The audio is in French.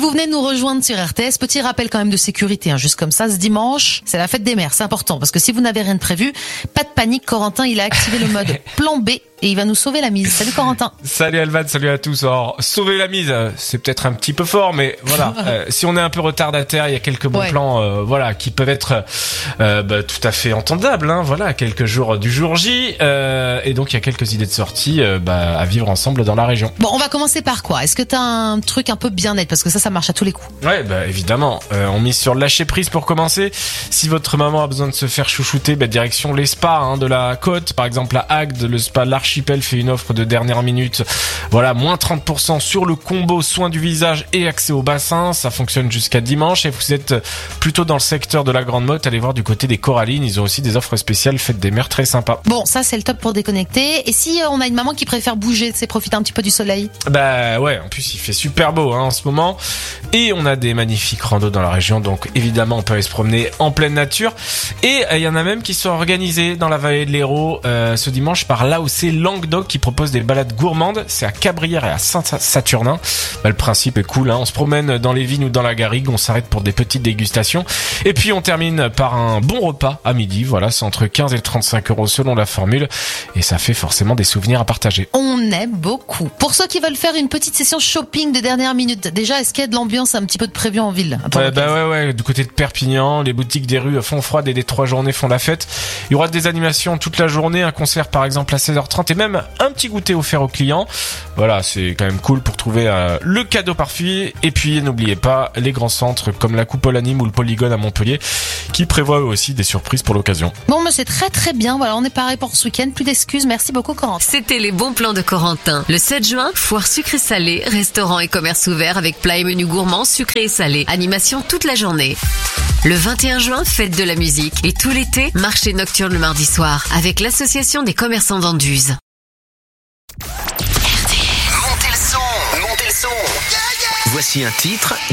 vous venez de nous rejoindre sur RTS, petit rappel quand même de sécurité, juste comme ça, ce dimanche, c'est la fête des mères, c'est important, parce que si vous n'avez rien de prévu, pas de panique, Corentin, il a activé le mode plan B et il va nous sauver la mise. Salut Corentin. Salut Alvan, salut à tous. Alors, sauver la mise, c'est peut-être un petit peu fort, mais voilà, si on est un peu retardataire, il y a quelques bons plans, qui peuvent être tout à fait entendables, voilà, à quelques jours du jour J, et donc il y a quelques idées de sortie à vivre ensemble dans la région. Bon, on va commencer par quoi? Est-ce que t'as un truc un peu bien-être, parce que ça marche à tous les coups? Ouais, évidemment, on mise sur le lâcher prise pour commencer. Si votre maman a besoin de se faire chouchouter, direction les spas de la côte, par exemple à Agde, le spa L'Archipel fait une offre de dernière minute. Voilà, moins 30% sur le combo soins du visage et accès au bassin. Ça fonctionne jusqu'à dimanche. Et vous êtes plutôt dans le secteur de la Grande Motte, allez voir du côté des Corallines. Ils ont aussi des offres spéciales fête des mères très sympas. Bon, ça c'est le top pour déconnecter. Et si on a une maman qui préfère bouger, c'est profiter un petit peu du soleil? Ouais, en plus il fait super beau en ce moment. Et on a des magnifiques randos dans la région. Donc évidemment on peut aller se promener en pleine nature. Et il y en a même qui sont organisés dans la vallée de l'Hérault ce dimanche par là où c'est Languedoc qui propose des balades gourmandes. C'est à Cabrières et à Saint-Saturnin. Le principe est cool, on se promène dans les vignes ou dans la garrigue, on s'arrête pour des petites dégustations. Et puis on termine par un bon repas à midi. Voilà, c'est entre 15 et 35 € selon la formule. Et ça fait forcément des souvenirs à partager. On aime beaucoup. Pour ceux qui veulent faire une petite session shopping de dernière minute, déjà, est-ce qu'il y a de l'ambiance, un petit peu de prévu en ville? Ouais, du côté de Perpignan, les boutiques des rues font froide et les 3 journées font la fête. Il y aura des animations toute la journée, un concert par exemple à 16h30 et même un petit goûter offert aux clients. Voilà, c'est quand même cool pour trouver le cadeau parfait. Et puis n'oubliez pas les grands centres comme la Coupole Anime ou le Polygone à Montpellier qui prévoient eux aussi des surprises pour l'occasion. Bon, mais c'est très très bien. Voilà, on est pareil pour ce week-end. Plus d'excuses. Merci beaucoup Corentin. C'était les bons plans de Corentin. Le 7 juin, foire sucré-salé, restaurant et commerce ouvert avec plats et menus gourmands sucrés et salés. Animation toute la journée. Le 21 juin, fête de la musique. Et tout l'été, marché nocturne le mardi soir avec l'association des commerçants d'Anduze. Montez le son. Voici un titre